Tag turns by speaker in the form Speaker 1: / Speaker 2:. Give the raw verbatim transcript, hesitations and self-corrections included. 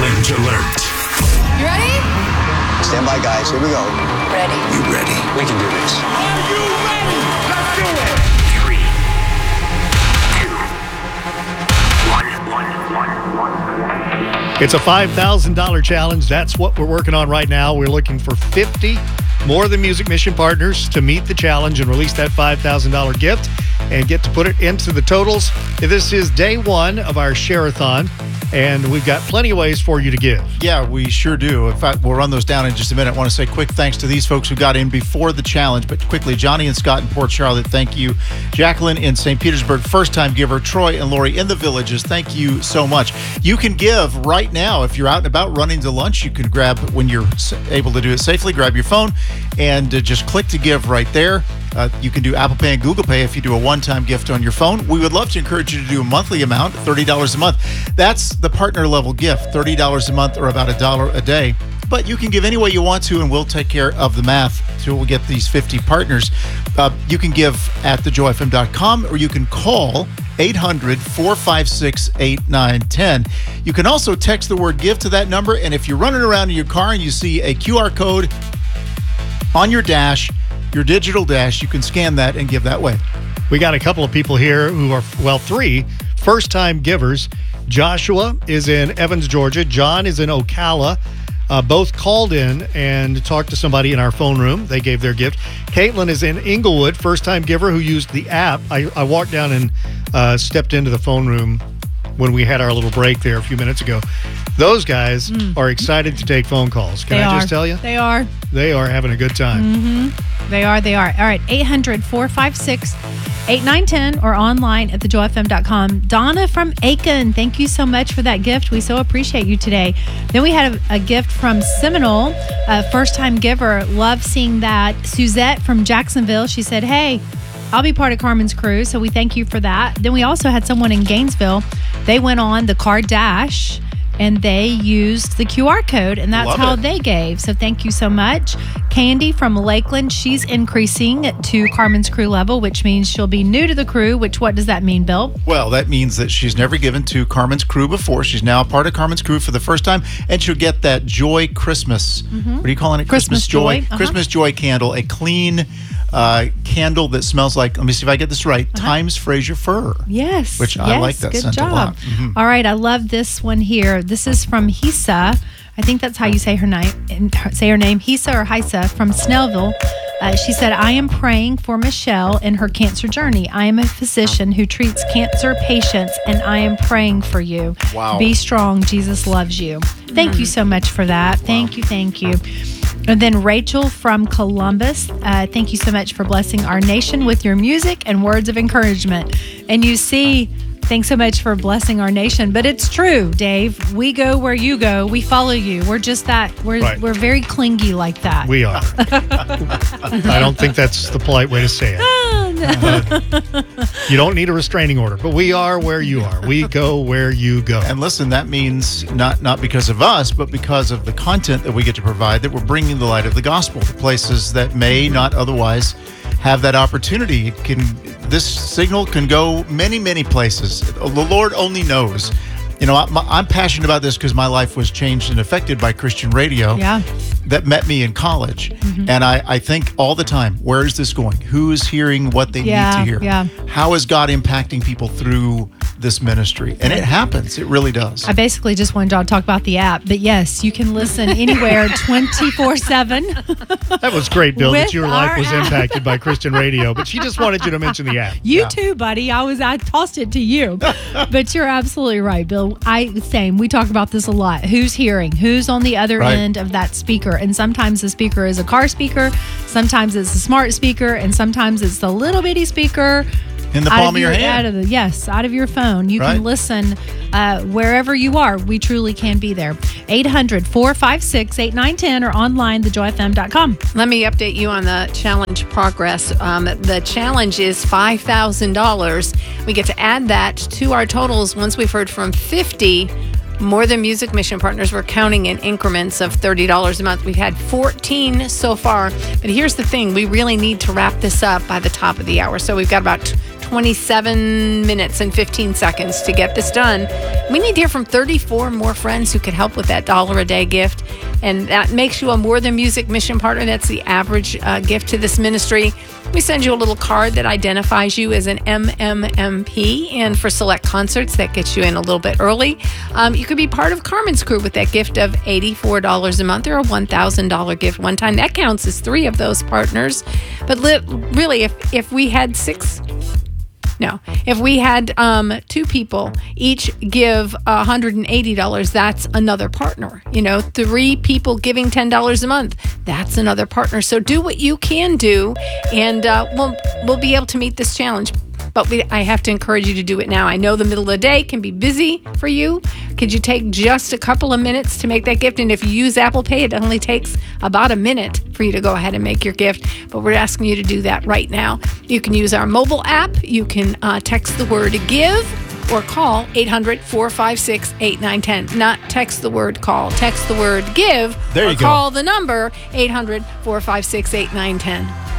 Speaker 1: Challenge alert.
Speaker 2: You ready?
Speaker 3: Stand by, guys. Here we go.
Speaker 2: Ready.
Speaker 1: You ready?
Speaker 3: We can do this.
Speaker 1: Are you ready? Let's do it. Three, two, one, one, one, one.
Speaker 4: It's a five thousand dollars challenge. That's what we're working on right now. We're looking for fifty More Than Music Mission partners to meet the challenge and release that five thousand dollars gift and get to put it into the totals. This is day one of our share-a-thon, and we've got plenty of ways for you to give.
Speaker 5: Yeah, we sure do. In fact, we'll run those down in just a minute. I want to say quick thanks to these folks who got in before the challenge, but quickly, Johnny and Scott in Port Charlotte, thank you. Jacqueline in Saint Petersburg, first-time giver. Troy and Lori in the Villages, thank you so much. You can give right now. If you're out and about running to lunch, you can grab, when you're able to do it safely, grab your phone and uh, just click to give right there. Uh, you can do Apple Pay and Google Pay if you do a one-time gift on your phone. We would love to encourage you to do a monthly amount, thirty dollars a month. That's the partner level gift, thirty dollars a month or about a dollar a day. But you can give any way you want to, and we'll take care of the math till we get these fifty partners. Uh, you can give at the joy f m dot com, or you can call eight hundred, four five six, eight nine one zero. You can also text the word give to that number, and if you're running around in your car and you see a Q R code on your dash, your digital dash, you can scan that and give that way.
Speaker 4: We got a couple of people here who are, well, three first-time givers. Joshua is in Evans, Georgia. John is in Ocala. Uh, both called in and talked to somebody in our phone room. They gave their gift. Caitlin is in Inglewood, first-time giver who used the app. I, I walked down and uh, stepped into the phone room when we had our little break there a few minutes ago. Those guys mm. are excited to take phone calls. Can
Speaker 6: they
Speaker 4: I
Speaker 6: are.
Speaker 4: just tell you?
Speaker 6: They are.
Speaker 4: They are having a good time.
Speaker 6: Mm-hmm. They are. They are. All right. eight hundred, four five six, eight nine one zero or online at the joy f m dot com. Donna from Aiken, thank you so much for that gift. We so appreciate you today. Then we had a, a gift from Seminole, a first-time giver. Love seeing that. Suzette from Jacksonville, she said, hey, I'll be part of Carmen's crew, so we thank you for that. Then we also had someone in Gainesville. They went on the Car Dash, and they used the Q R code, and that's
Speaker 5: Love
Speaker 6: how
Speaker 5: it.
Speaker 6: they gave. So thank you so much. Candy from Lakeland, she's increasing to Carmen's crew level, which means she'll be new to the crew, which what does that mean, Bill?
Speaker 5: Well, that means that she's never given to Carmen's crew before. She's now a part of Carmen's crew for the first time, and she'll get that Joy Christmas. Mm-hmm. What are you calling it?
Speaker 6: Christmas Joy. Uh-huh.
Speaker 5: Christmas Joy candle, a clean uh, candle that smells like, let me see if I get this right, uh-huh. Times Fraser Fir.
Speaker 6: Yes.
Speaker 5: Which
Speaker 6: yes,
Speaker 5: I like that
Speaker 6: good
Speaker 5: scent
Speaker 6: job.
Speaker 5: a lot. Mm-hmm.
Speaker 6: All right, I love this one here. This is from Hisa. I think that's how you say her name. Say her name, Hisa or Hisa from Snellville. Uh, she said, I am praying for Michelle in her cancer journey. I am a physician who treats cancer patients, and I am praying for you.
Speaker 5: Wow.
Speaker 6: Be strong. Jesus loves you. Thank mm. you so much for that. Wow. Thank you. Thank you. And then Rachel from Columbus, uh, thank you so much for blessing our nation with your music and words of encouragement. And you see, thanks so much for blessing our nation. But it's true, Dave. We go where you go. We follow you. We're just that. We're
Speaker 4: Right.
Speaker 6: we're very clingy like that.
Speaker 4: We are. I don't think that's the polite way to say it.
Speaker 6: Oh, no.
Speaker 4: But you don't need a restraining order, but we are where you are. We go where you go.
Speaker 5: And listen, that means not not because of us, but because of the content that we get to provide, that we're bringing the light of the gospel to places that may not otherwise have that opportunity. It can this signal can go many, many places. The Lord only knows. You know, I'm, I'm passionate about this because my life was changed and affected by Christian radio.
Speaker 6: Yeah.
Speaker 5: That met me in college. Mm-hmm. And I, I think all the time, where is this going? Who is hearing what they
Speaker 6: Yeah,
Speaker 5: need to hear?
Speaker 6: yeah.
Speaker 5: How is God impacting people through this ministry? And it happens. It really does.
Speaker 6: I basically just wanted y'all to talk about the app. But yes, you can listen anywhere twenty-four seven.
Speaker 4: That was great, Bill, that
Speaker 6: With
Speaker 4: your life
Speaker 6: our
Speaker 4: was
Speaker 6: app.
Speaker 4: impacted by Christian radio, but she just wanted you to mention the app.
Speaker 6: You
Speaker 5: Yeah.
Speaker 6: too, buddy. I was I tossed it to you. But you're absolutely right, Bill. I same. We talk about this a lot. Who's hearing? Who's on the other
Speaker 5: Right.
Speaker 6: end of that speaker? And sometimes the speaker is a car speaker, sometimes it's a smart speaker, and sometimes it's the little bitty speaker
Speaker 5: In the
Speaker 6: out
Speaker 5: palm of your hand.
Speaker 6: Out of the, yes, out of your phone. You
Speaker 5: Right.
Speaker 6: can listen uh, wherever you are. We truly can be there. eight hundred, four five six, eight nine one zero or online, the joy f m dot com.
Speaker 2: Let me update you on the challenge progress. Um, the challenge is five thousand dollars. We get to add that to our totals once we've heard from fifty More Than Music Mission partners. We're counting in increments of thirty dollars a month. We've had fourteen so far. But here's the thing. We really need to wrap this up by the top of the hour. So we've got about twenty-seven minutes and fifteen seconds to get this done. We need to hear from thirty-four more friends who could help with that dollar a day gift. And that makes you a More Than Music mission partner. That's the average uh, gift to this ministry. We send you a little card that identifies you as an M M M P. And for select concerts, that gets you in a little bit early. Um, you could be part of Carmen's crew with that gift of eighty-four dollars a month or a one thousand dollars gift one time. That counts as three of those partners. But li- really, if, if we had six... No, if we had um, two people each give one hundred eighty dollars, that's another partner. You know, three people giving ten dollars a month, that's another partner. So do what you can do, and uh, we'll we'll be able to meet this challenge. But we, I have to encourage you to do it now. I know the middle of the day can be busy for you. Could you take just a couple of minutes to make that gift? And if you use Apple Pay, it only takes about a minute for you to go ahead and make your gift. But we're asking you to do that right now. You can use our mobile app. You can uh, text the word GIVE or call eight hundred, four five six, eight nine one zero. Not text the word call. Text the word GIVE
Speaker 5: There
Speaker 2: or
Speaker 5: you go.
Speaker 2: call the number eight hundred, four five six, eight nine one zero.